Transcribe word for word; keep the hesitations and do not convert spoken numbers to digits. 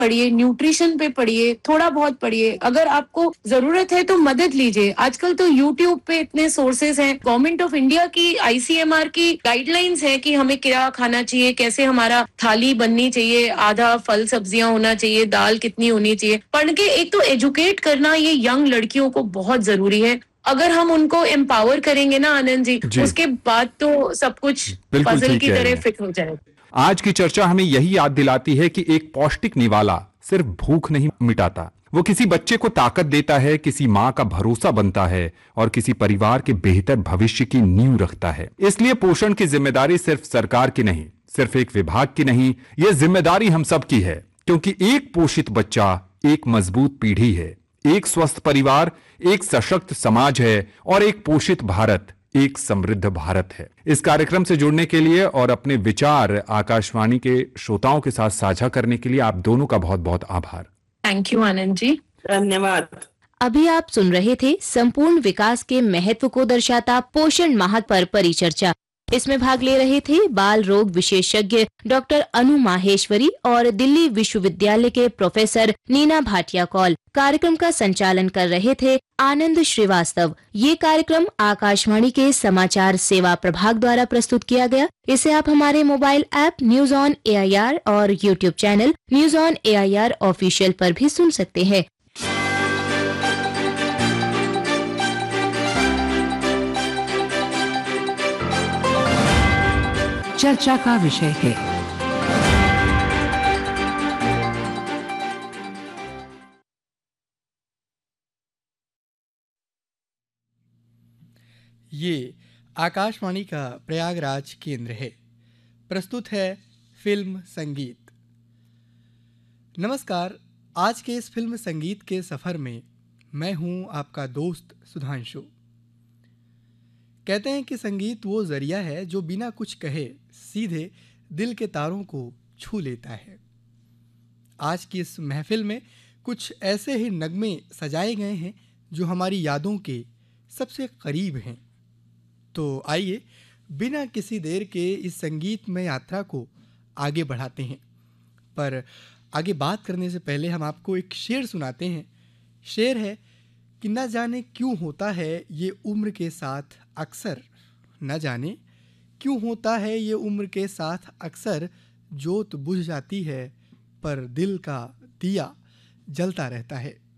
पढ़िए, न्यूट्रिशन पे पढ़िए, थोड़ा बहुत पढ़िए। अगर आपको जरूरत है तो मदद लीजिए। आजकल तो यूट्यूब पे इतने सोर्सेज हैं। गवर्नमेंट ऑफ इंडिया की आईसीएमआर की गाइडलाइंस है कि हमें क्या खाना चाहिए, कैसे हमारा थाली बननी चाहिए, आधा फल सब्जियां होना चाहिए, दाल कितनी होनी चाहिए। पढ़ के एक तो एजुकेट करना ये यंग लड़कियों को बहुत जरूरी है। अगर हम उनको एम्पावर करेंगे ना आनंद जी, जी। उसके बाद तो सब कुछ बिल्कुल पजल ठीक की कह रही तरह हैं। फिट हो जाएगा। आज की चर्चा हमें यही याद दिलाती है कि एक पौष्टिक निवाला सिर्फ भूख नहीं मिटाता, वो किसी बच्चे को ताकत देता है, किसी माँ का भरोसा बनता है और किसी परिवार के बेहतर भविष्य की नींव रखता है। इसलिए पोषण की जिम्मेदारी सिर्फ सरकार की नहीं, सिर्फ एक विभाग की नहीं, ये जिम्मेदारी हम सब की है, क्योंकि एक पोषित बच्चा एक मजबूत पीढ़ी है, एक स्वस्थ परिवार एक सशक्त समाज है और एक पोषित भारत एक समृद्ध भारत है। इस कार्यक्रम से जुड़ने के लिए और अपने विचार आकाशवाणी के श्रोताओं के साथ साझा करने के लिए आप दोनों का बहुत बहुत आभार। Thank you Anand ji. धन्यवाद। अभी आप सुन रहे थे संपूर्ण विकास के महत्व को दर्शाता पोषण माह पर परिचर्चा। इसमें भाग ले रहे थे बाल रोग विशेषज्ञ डॉक्टर अनु माहेश्वरी और दिल्ली विश्वविद्यालय के प्रोफेसर नीना भाटिया कौल। कार्यक्रम का संचालन कर रहे थे आनंद श्रीवास्तव। ये कार्यक्रम आकाशवाणी के समाचार सेवा प्रभाग द्वारा प्रस्तुत किया गया। इसे आप हमारे mobile app news on AIR और YouTube channel news on AIR official पर भी सुन सकते हैं। चर्चा का विषय है ये आकाशवाणी का प्रयागराज केंद्र है। प्रस्तुत है फिल्म संगीत। नमस्कार। आज के इस फिल्म संगीत के सफर में मैं हूं आपका दोस्त सुधांशु। कहते हैं कि संगीत वो जरिया है जो बिना कुछ कहे सीधे दिल के तारों को छू लेता है। आज की इस महफिल में कुछ ऐसे ही नगमे सजाए गए हैं जो हमारी यादों के सबसे करीब हैं। तो आइए बिना किसी देर के इस संगीत में यात्रा को आगे बढ़ाते हैं। पर आगे बात करने से पहले हम आपको एक शेर सुनाते हैं। शेर है कि न जाने क्यों होता है ये उम्र के साथ अक्सर, न जाने क्यों होता है ये उम्र के साथ अक्सर, जोत बुझ जाती है पर दिल का दिया जलता रहता है।